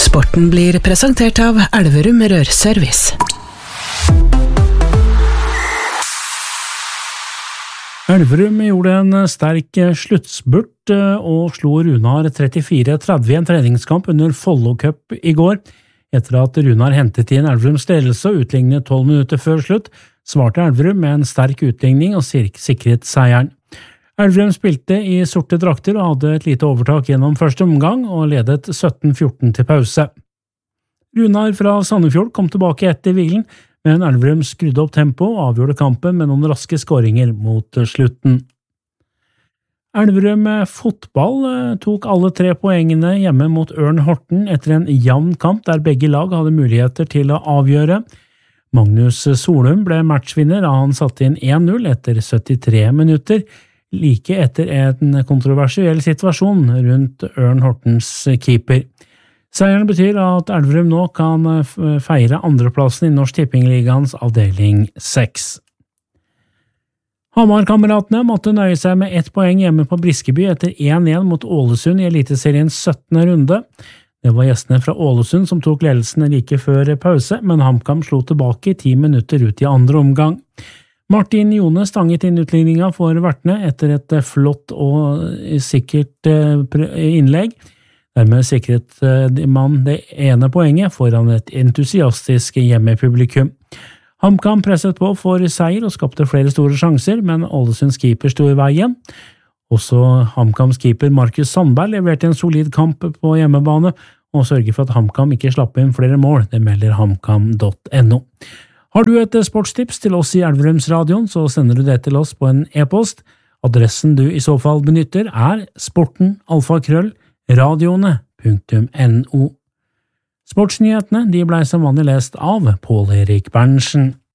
Sporten blir presentert av Elverum Rørservice. Elverum gjorde en sterk sluttspurt og slo Runar 34-30 i en treningskamp under Follo Cup i går. Etter at Runar hentet inn Elverums ledelse og utlignet 12 minutter før slutt, svarte Elverum med en sterk utligning og sikret seieren. Elverum spilte i sorte drakter og hadde et lite overtak gjennom første omgang og ledet 17-14 til pause. Runar fra Sandefjord kom tilbake etter hvilen, men Elverum skrudde opp tempo og avgjorde kampen med noen raske skåringer mot slutten. Elverum fotball tok alle 3 poengene hjemme mot Ørn Horten etter en jevn kamp der begge lag hadde muligheter til å avgjøre. Magnus Solum ble matchvinner da han satte inn 1-0 etter 73 minutter, like etter en kontroversiell situasjon rundt Ørn Hortens keeper. Seieren betyr at Elverum nå kan feire andreplassen i Norsk Tippingligaens avdeling 6. Hamar-kameratene måtte nøye seg med 1 poeng hjemme på Briskeby etter 1-1 mot Ålesund i Eliteseriens 17. runde. Det var gjestene fra Ålesund som tok ledelsen like før pause, men HamKam slo tilbake 10 minutter ut i andre omgang. Martin Jone stanget inn utligninga for vertene etter et flott og sikkert innlegg. Dermed sikret man det ene poenget foran et entusiastisk hjemmepublikum. HamKam presset på for seier og skapte flere store sjanser, men Ålesunds keeper sto i veien. Også HamKams keeper Markus Sandberg leverte en solid kamp på hjemmebane og sørger for at HamKam ikke slapp inn flere mål, det melder hamkam.no. Har du et sportstips til oss i Elverumsradioen, så sender du det til oss på en e-post. Adressen du i så fall benytter er sporten@radioene.no. Sportsnyhetene de ble som vanlig lest av Pål Erik Berntsen.